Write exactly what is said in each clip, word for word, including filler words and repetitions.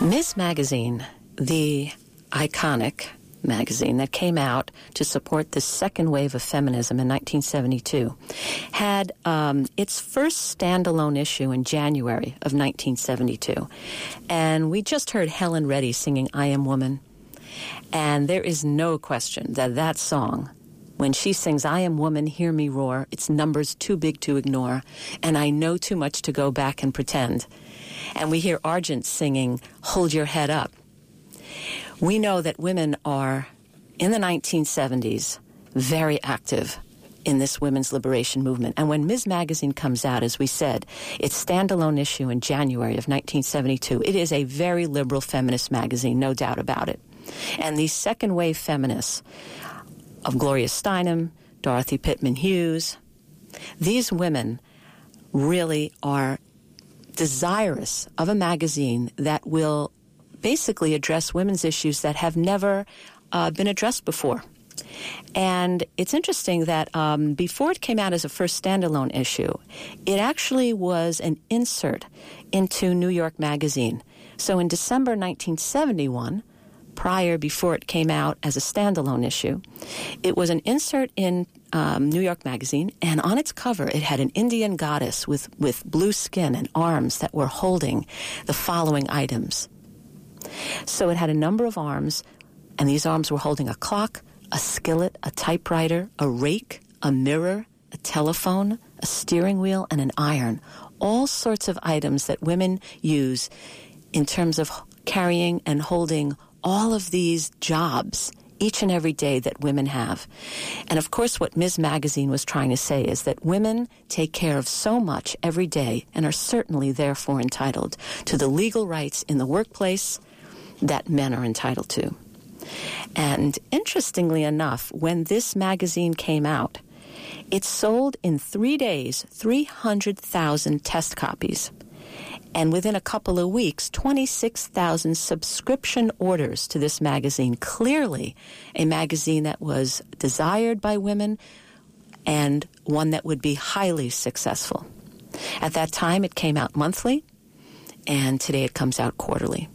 Ms. Magazine, the iconic magazine that came out to support the second wave of feminism in nineteen seventy-two, had um, its first standalone issue in January of nineteen seventy-two. And we just heard Helen Reddy singing I Am Woman. And there is no question that that song, when she sings I Am Woman, Hear Me Roar, it's numbers too big to ignore, and I know too much to go back and pretend. And we hear Argent singing Hold Your Head Up. We know that women are, in the nineteen seventies, very active in this women's liberation movement. And when Miz Magazine comes out, as we said, its standalone issue in January of nineteen seventy-two, it is a very liberal feminist magazine, no doubt about it. And these second-wave feminists of Gloria Steinem, Dorothy Pittman Hughes, these women really are desirous of a magazine that will basically address women's issues that have never uh, been addressed before. And it's interesting that um, before it came out as a first standalone issue, it actually was an insert into New York Magazine. So in December nineteen seventy-one, prior, before it came out as a standalone issue, it was an insert in um, New York Magazine, and on its cover it had an Indian goddess with, with blue skin and arms that were holding the following items. So it had a number of arms, and these arms were holding a clock, a skillet, a typewriter, a rake, a mirror, a telephone, a steering wheel, and an iron. All sorts of items that women use in terms of carrying and holding all of these jobs each and every day that women have. And of course, what Miz Magazine was trying to say is that women take care of so much every day and are certainly therefore entitled to the legal rights in the workplace that men are entitled to. And interestingly enough, when this magazine came out, it sold in three days three hundred thousand test copies. And within a couple of weeks, twenty-six thousand subscription orders to this magazine. Clearly a magazine that was desired by women and one that would be highly successful. At that time, it came out monthly, and today it comes out quarterly.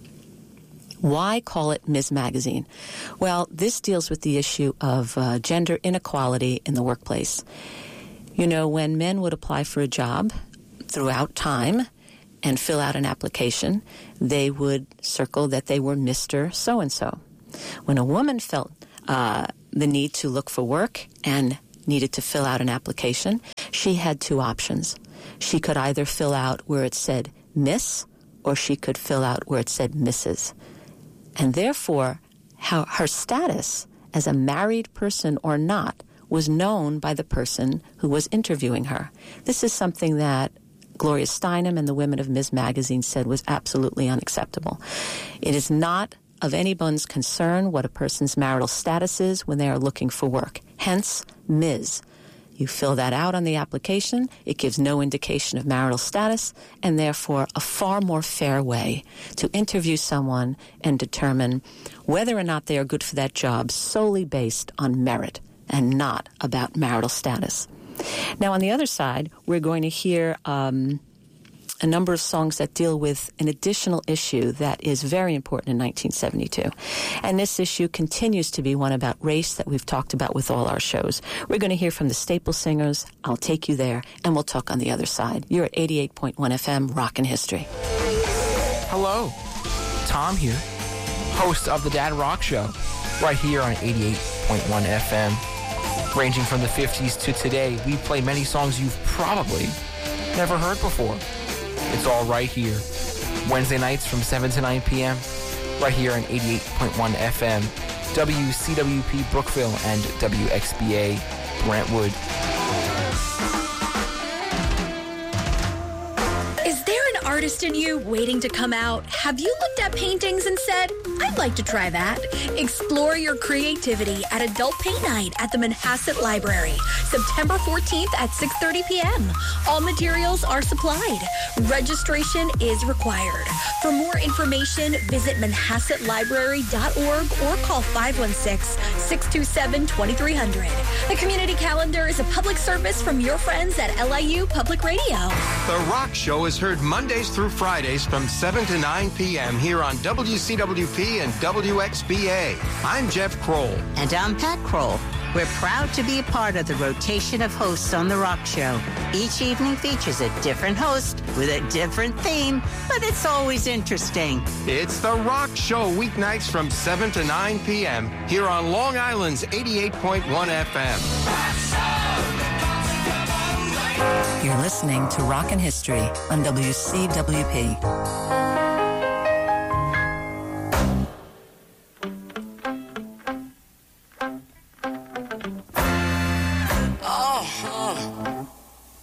Why call it Miz Magazine? Well, this deals with the issue of uh, gender inequality in the workplace. You know, when men would apply for a job throughout time and fill out an application, they would circle that they were Mister So-and-so. When a woman felt uh, the need to look for work and needed to fill out an application, she had two options. She could either fill out where it said Miss, or she could fill out where it said Missus And therefore, how her status as a married person or not was known by the person who was interviewing her. This is something that Gloria Steinem and the women of Miz Magazine said was absolutely unacceptable. It is not of anyone's concern what a person's marital status is when they are looking for work. Hence, Miz You fill that out on the application. It gives no indication of marital status, and therefore a far more fair way to interview someone and determine whether or not they are good for that job solely based on merit and not about marital status. Now, on the other side, we're going to hear um, a number of songs that deal with an additional issue that is very important in nineteen seventy-two. And this issue continues to be one about race that we've talked about with all our shows. We're going to hear from the Staple Singers, I'll Take You There, and we'll talk on the other side. You're at eighty-eight point one F M, Rockin' History. Hello, Tom here, host of the Dad Rock Show, right here on eighty-eight point one F M. Ranging from the fifties to today, we play many songs you've probably never heard before. It's all right here. Wednesday nights from seven to nine p.m. right here on eighty-eight point one F M, W C W P Brookville and W X B A Brentwood. Is there an artist in you waiting to come out? Have you looked at paintings and said, I'd like to try that? Explore your creativity at Adult Paint Night at the Manhasset Library, September fourteenth at six thirty p.m. All materials are supplied. Registration is required. For more information, visit manhasset library dot org or call five one six, six two seven, two three zero zero. The Community Calendar is a public service from your friends at L I U Public Radio. The Rock Show is heard Mondays through Fridays from seven to nine p.m. here on W C W P and W X B A. I'm Jeff Kroll. And I'm Pat Kroll. We're proud to be a part of the rotation of hosts on The Rock Show. Each evening features a different host with a different theme, but it's always interesting. It's The Rock Show, weeknights from seven to nine p.m. here on Long Island's eighty-eight point one F M. You're listening to Rockin' History on W C W P.